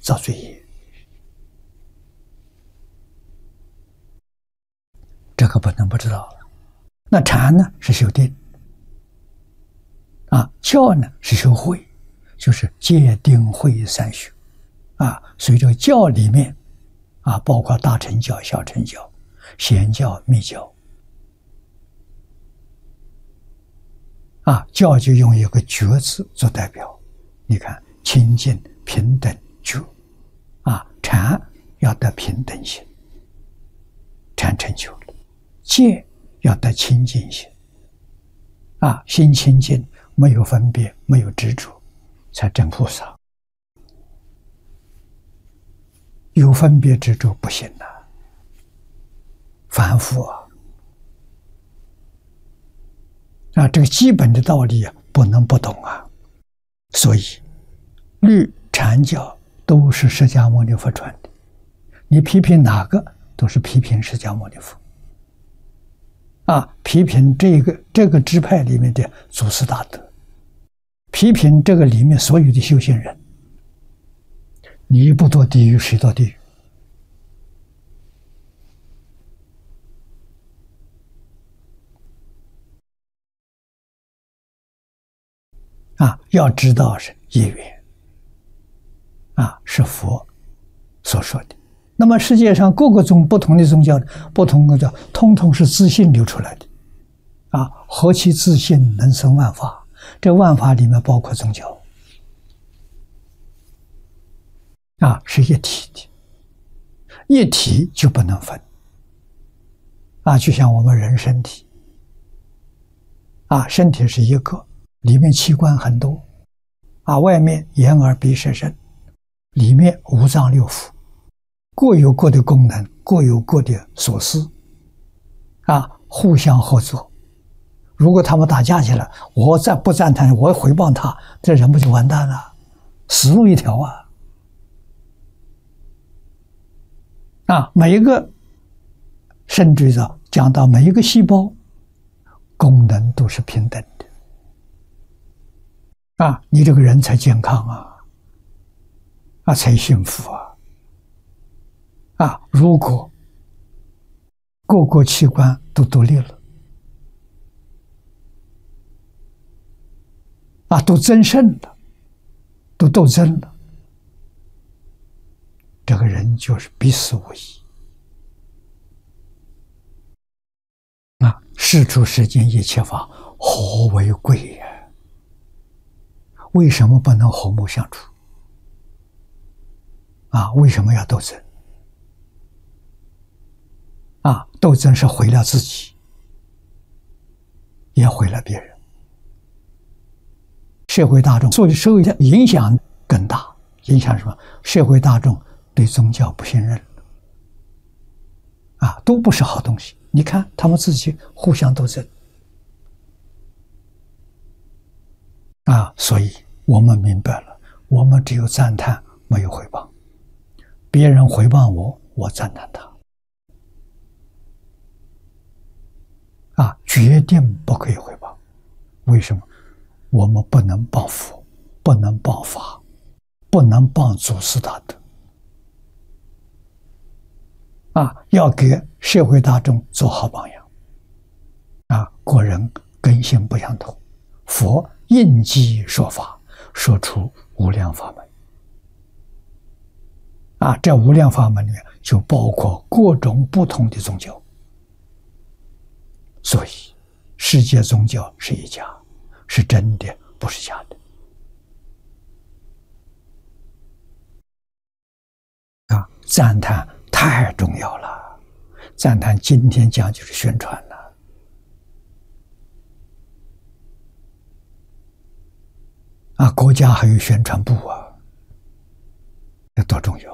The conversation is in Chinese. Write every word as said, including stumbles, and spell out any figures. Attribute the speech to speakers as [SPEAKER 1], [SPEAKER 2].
[SPEAKER 1] 造罪业。这个不能不知道。那禅呢是修定，啊，教呢是修慧，就是戒定慧三学，啊，所以这个教里面，啊，包括大乘教、小乘教、显教、密教，啊，教就用一个觉字做代表，你看清净、平等、觉，啊，禅要得平等心，禅成就了；戒要得清净心，啊，心清净，没有分别，没有执着，才证菩萨。有分别执着不行啊，凡夫啊，啊，这个基本的道理啊，不能不懂啊。所以，律禅教都是释迦牟尼佛传的，你批评哪个，都是批评释迦牟尼佛。啊，批评这个这个支派里面的祖师大德，批评这个里面所有的修行人，你不堕地狱，谁堕地狱？啊，要知道是业缘，啊，是佛所说的。那么世界上各个宗不同的宗教，不同的教，通通是自信流出来的，啊，何其自信能生万法？这万法里面包括宗教，啊，是一体的，一体就不能分，啊，就像我们人身体，啊，身体是一个，里面器官很多，啊，外面眼耳鼻舌身，里面五脏六腑。各有各的功能，各有各的所思，啊，互相合作。如果他们打架起来，我再不赞叹，我诽谤他，这人不就完蛋了？死路一条啊！啊，每一个，甚至于讲到每一个细胞，功能都是平等的。啊，你这个人才健康啊，啊，才幸福啊！啊，如果各个器官都独立了，啊，都增胜了，都斗争了，这个人就是必死无疑。啊，世出世间一切法，和为贵呀！为什么不能和睦相处？啊，为什么要斗争？啊，斗争是毁了自己，也毁了别人。社会大众受的受的影响更大，影响什么？社会大众对宗教不信任，啊，都不是好东西。你看他们自己互相斗争，啊，所以我们明白了，我们只有赞叹，没有诽谤。别人诽谤我，我赞叹他。啊，决定不可以诽谤。为什么？我们不能谤佛，不能谤法，不能谤祖师大德。啊，要给社会大众做好榜样。啊，国人根性不相同，佛应机说法，说出无量法门。啊，这无量法门里面就包括各种不同的宗教。所以，世界宗教是一家，是真的，不是假的。啊，赞叹太重要了，赞叹今天讲就是宣传了。啊，国家还有宣传部啊，这多重要！